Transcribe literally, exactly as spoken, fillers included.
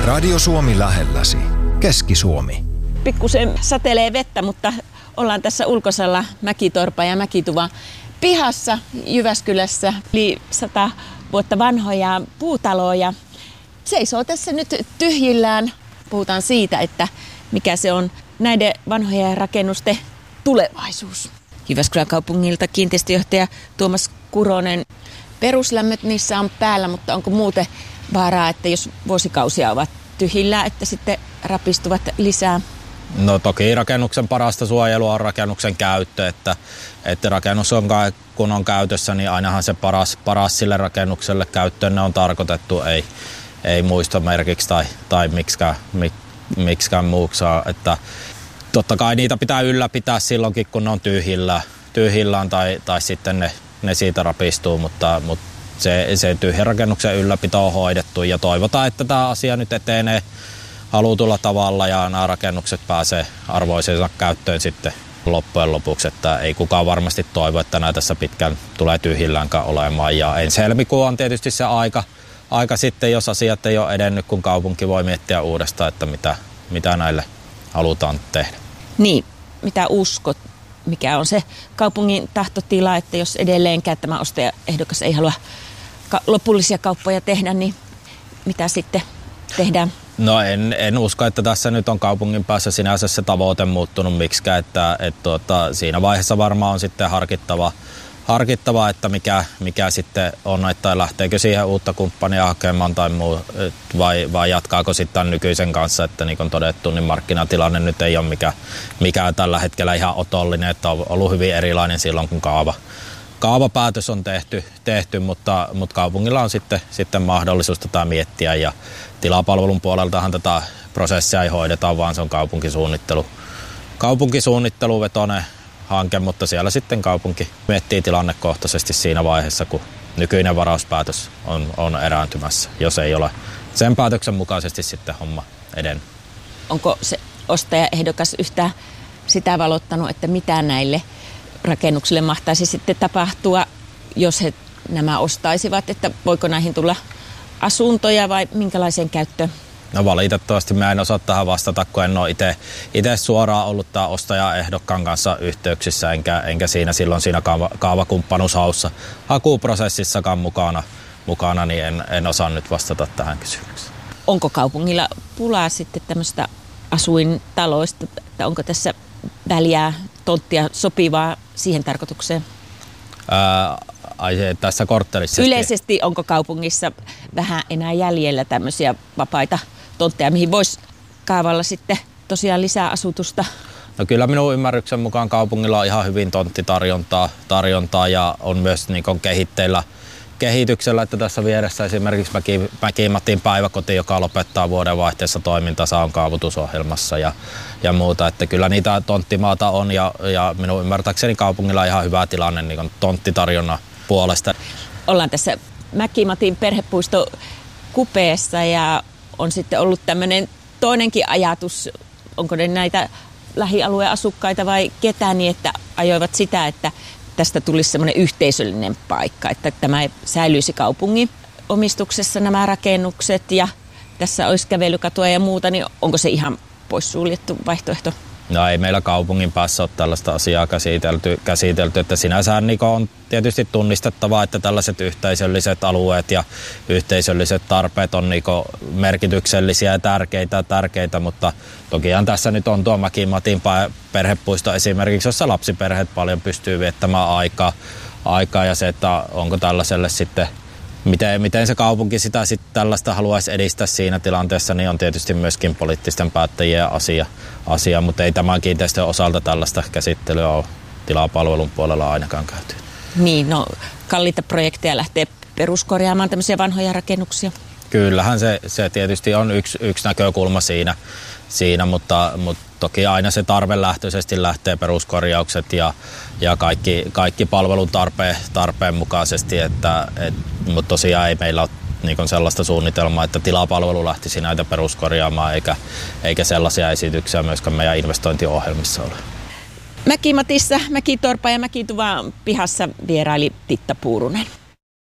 Radio Suomi lähelläsi. Keski-Suomi. Pikkusen satelee vettä, mutta ollaan tässä ulkosalla Mäkitorpa ja Mäkituva pihassa Jyväskylässä. Yli sata vuotta vanhoja puutaloja seisoo tässä nyt tyhjillään. Puhutaan siitä, että mikä se on näiden vanhojen rakennusten tulevaisuus. Jyväskylän kaupungilta kiinteistöjohtaja Tuomas Kuronen. Peruslämmöt niissä on päällä, mutta onko muuten vaaraa, että jos vuosikausia ovat tyhjillään, että sitten rapistuvat lisää? No toki rakennuksen parasta suojelua on rakennuksen käyttö, että, että rakennus on, kun on käytössä, niin ainahan se paras, paras sille rakennukselle käyttöön ne on tarkoitettu, ei, ei muistomerkiksi tai, tai miksikään, mik, miksikään muuksaa. Että totta kai niitä pitää ylläpitää silloinkin, kun ne on tyhjillään, tyhjillään tai, tai sitten ne, ne siitä rapistuu, mutta, mutta se, se tyhjän rakennuksen ylläpito on hoidettu ja toivotaan, että tämä asia nyt etenee halutulla tavalla ja nämä rakennukset pääsee arvoisensa käyttöön sitten loppujen lopuksi, että ei kukaan varmasti toivo, että nämä tässä pitkään tulee tyhjilläänkään olemaan. Ja ensi helmikuu on tietysti se aika, aika sitten, jos asiat ei ole edennyt, kun kaupunki voi miettiä uudestaan, että mitä, mitä näille halutaan tehdä. Niin, mitä uskot, mikä on se kaupungin tahtotila, että jos edelleenkään tämä ostajaehdokas ei halua ka- lopullisia kauppoja tehdä, niin mitä sitten tehdään? No en, en usko, että tässä nyt on kaupungin päässä sinänsä se tavoite muuttunut miksikään, että et tuota, siinä vaiheessa varmaan on sitten harkittava, harkittava että mikä, mikä sitten on, että lähteekö siihen uutta kumppania hakemaan tai muu, vai, vai jatkaako sitten nykyisen kanssa, että niin kuin todettu, niin markkinatilanne nyt ei ole mikä, mikä tällä hetkellä ihan otollinen, että on ollut hyvin erilainen silloin, kun kaava, kaavapäätös on tehty, tehty mutta, mutta kaupungilla on sitten, sitten mahdollisuus tätä miettiä ja tilapalvelun puoleltahan tätä prosessia ei hoideta, vaan se on kaupunkisuunnittelu, kaupunkisuunnitteluvetoinen hanke, mutta siellä sitten kaupunki miettii tilannekohtaisesti siinä vaiheessa, kun nykyinen varauspäätös on, on erääntymässä, jos ei ole sen päätöksen mukaisesti sitten homma edennyt. Onko se ostajaehdokas yhtään sitä valottanut, että mitä näille rakennuksille mahtaisi sitten tapahtua, jos he nämä ostaisivat, että voiko näihin tulla asuntoja vai minkälaiseen käyttöön? No valitettavasti mä en osaa tähän vastata, kun en ole itse suoraan ollut tämä ostajaehdokkaan kanssa yhteyksissä, enkä, enkä siinä silloin siinä kaava, kaavakumppanuushaussa hakuprosessissakaan mukana, mukana niin en, en osaa nyt vastata tähän kysymykseen. Onko kaupungilla pulaa sitten tämmöistä asuintaloista, että onko tässä väliä tonttia sopivaa siihen tarkoitukseen? Ää, ai tässä korttelissa. Yleisesti onko kaupungissa vähän enää jäljellä tämmöisiä vapaita tontteja, mihin voisi kaavalla sitten tosiaan lisää asutusta? No kyllä minun ymmärryksen mukaan kaupungilla on ihan hyvin tonttitarjontaa tarjontaa ja on myös niin kuin kehitteillä kehityksellä, että tässä vieressä esimerkiksi Mäki-Matin päiväkoti, joka lopettaa vuodenvaihteessa toimintansa, on kaavoitusohjelmassa ja, ja muuta. Että kyllä niitä tonttimaata on ja, ja minun ymmärtääkseni kaupungilla on ihan hyvä tilanne niin kuin tonttitarjonnan puolesta. Ollaan tässä Mäki-Matin perhepuisto kupeessa ja on sitten ollut tämmöinen toinenkin ajatus, onko ne näitä lähialueen asukkaita vai ketään, niin että ajoivat sitä, että tästä tulisi semmoinen yhteisöllinen paikka, että tämä säilyisi kaupungin omistuksessa nämä rakennukset ja tässä olisi kävelykatoa ja muuta, niin onko se ihan poissuljettu vaihtoehto? No ei meillä kaupungin päässä ole tällaista asiaa käsitelty, käsitelty että sinänsä niin on tietysti tunnistettavaa, että tällaiset yhteisölliset alueet ja yhteisölliset tarpeet on niin merkityksellisiä ja tärkeitä, tärkeitä, mutta tokihan tässä nyt on tuo Mäki-Matin perhepuisto esimerkiksi, jossa lapsiperheet paljon pystyy viettämään aikaa, aikaa ja se, että onko tällaiselle sitten Miten, miten se kaupunki sitä sitten tällaista haluaisi edistää siinä tilanteessa, niin on tietysti myöskin poliittisten päättäjien asia, asia mutta ei tämän kiinteistön osalta tällaista käsittelyä ole tilapalvelun puolella ainakaan käyty. Niin, no kalliita projekteja lähtee peruskorjaamaan tämmöisiä vanhoja rakennuksia. Kyllähän se, se tietysti on yksi, yksi näkökulma siinä, siinä mutta, mutta toki aina se tarvelähtöisesti lähtee peruskorjaukset ja, ja kaikki, kaikki palvelun tarpeen, tarpeen mukaisesti, että, et, mutta tosiaan ei meillä ole niin sellaista suunnitelmaa, että tilapalvelu lähtisi näitä peruskorjaamaan eikä, eikä sellaisia esityksiä myöskään meidän investointiohjelmissa ole. Mäki-Matissa, Mäkitorpa ja Mäkituvan pihassa vieraili Titta Puurunen.